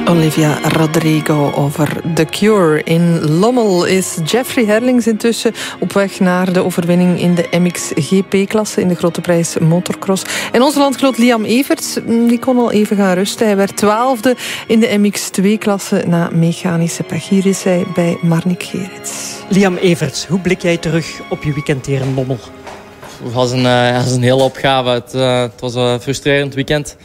Olivia Rodrigo over The Cure. In Lommel is Jeffrey Herlings intussen op weg naar de overwinning in de MXGP-klasse in de Grote Prijs Motocross. En onze landgenoot Liam Everts, die kon al even gaan rusten. Hij werd 12e in de MX2-klasse na mechanische pech. Hier is hij bij Marnik Gerrits. Liam Everts, hoe blik jij terug op je weekend hier in Lommel? Het was een hele opgave. Het was een frustrerend weekend.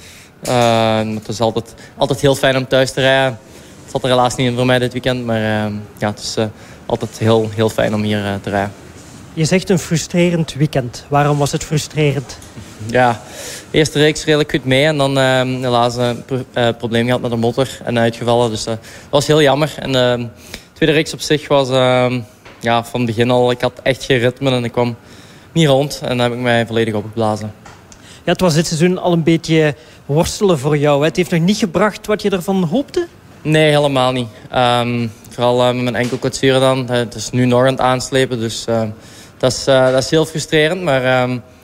Het is altijd heel fijn om thuis te rijden. Het zat er helaas niet in voor mij dit weekend. Maar het is altijd heel fijn om hier te rijden. Je zegt een frustrerend weekend. Waarom was het frustrerend? Ja, de eerste reeks redelijk goed mee. En dan helaas een probleem gehad met de motor en uitgevallen. Dus dat was heel jammer. En de tweede reeks op zich was van het begin al... Ik had echt geen ritme en ik kwam niet rond. En dan heb ik mij volledig opgeblazen. Ja, het was dit seizoen al een beetje worstelen voor jou. Hè? Het heeft nog niet gebracht wat je ervan hoopte? Nee, helemaal niet. Vooral met mijn enkelkwetsuur dan. Het is nu nog aan het aanslepen, dus dat is heel frustrerend. Maar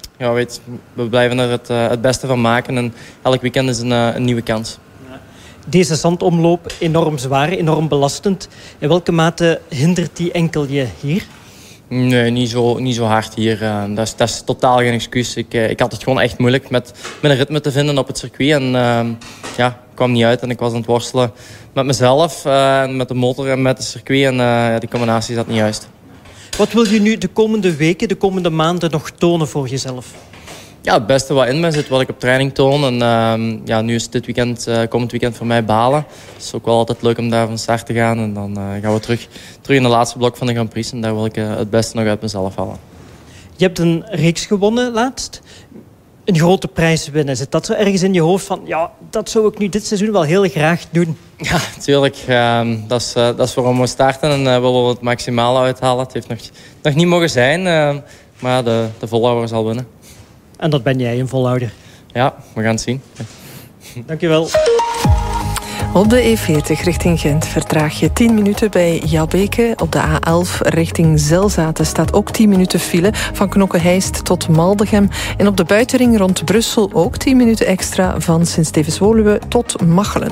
we blijven er het beste van maken. En elk weekend is een nieuwe kans. Deze zandomloop enorm zwaar, enorm belastend. In welke mate hindert die enkel je hier? Nee, niet zo hard hier. Dat is totaal geen excuus. Ik had het gewoon echt moeilijk met een ritme te vinden op het circuit. En ik kwam niet uit en ik was aan het worstelen met mezelf, met de motor en met het circuit. En die combinatie zat niet juist. Wat wil je nu de komende weken, de komende maanden nog tonen voor jezelf? Ja, het beste wat in me zit, wat ik op training toon. En nu is dit weekend, komend weekend voor mij balen. Het is ook wel altijd leuk om daar van start te gaan. En dan gaan we terug in de laatste blok van de Grand Prix. En daar wil ik het beste nog uit mezelf halen. Je hebt een reeks gewonnen laatst. Een grote prijs winnen. Zit dat zo ergens in je hoofd van... Ja, dat zou ik nu dit seizoen wel heel graag doen? Ja, tuurlijk. Dat is waarom we starten. En we willen het maximale uithalen. Het heeft nog niet mogen zijn. Maar de volhouder zal winnen. En dat ben jij, een volhouder. Ja, we gaan het zien. Dankjewel. Op de E40 richting Gent vertraag je 10 minuten bij Jabbeke. Op de A11 richting Zelzaten staat ook 10 minuten file. Van Knokke-Heist tot Maldegem. En op de buitenring rond Brussel ook 10 minuten extra. Van Sint-Stevens-Woluwe tot Machelen.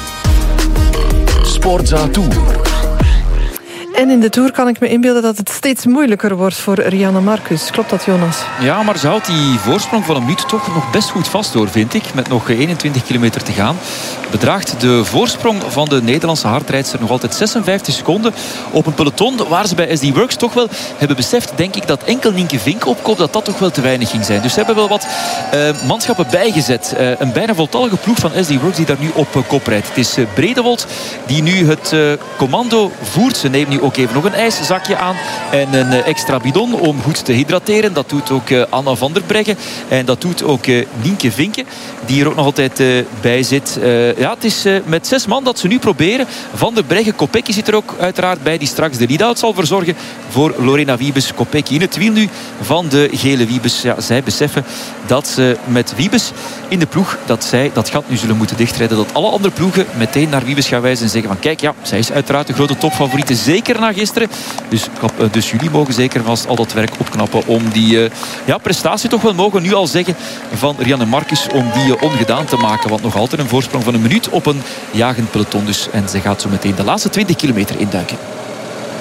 Sportza Tour. En in de Tour kan ik me inbeelden dat het steeds moeilijker wordt voor Rianne Marcus. Klopt dat, Jonas? Ja, maar ze houdt die voorsprong van een minuut toch nog best goed vast, hoor, vind ik. Met nog 21 kilometer te gaan. Bedraagt de voorsprong van de Nederlandse hardrijdster nog altijd 56 seconden. Op een peloton waar ze bij SD Works toch wel hebben beseft, denk ik, dat enkel Nienke Vink opkoopt, dat toch wel te weinig ging zijn. Dus ze hebben wel wat manschappen bijgezet. Een bijna voltallige ploeg van SD Works die daar nu op kop rijdt. Het is Bredewold die nu het commando voert. Ze neemt nu ook even nog een ijszakje aan en een extra bidon om goed te hydrateren. Dat doet ook Anna van der Breggen en dat doet ook Nienke Vinken, die er ook nog altijd bij zit. Het is met 6 man dat ze nu proberen. Van der Breggen, Kopecky zit er ook uiteraard bij, die straks de lead-out zal verzorgen voor Lorena Wiebes. Kopecky in het wiel nu van de gele Wiebes. Ja, zij beseffen dat ze met Wiebes in de ploeg, dat zij dat gat nu zullen moeten dichtrijden. Dat alle andere ploegen meteen naar Wiebes gaan wijzen en zeggen van kijk, ja, zij is uiteraard de grote topfavoriete, zeker na gisteren. Dus jullie mogen zeker vast al dat werk opknappen om die prestatie toch wel mogen nu al zeggen van Rianne Marcus om die ongedaan te maken. Want nog altijd een voorsprong van een minuut op een jagend peloton dus. En zij gaat zo meteen de laatste 20 kilometer induiken.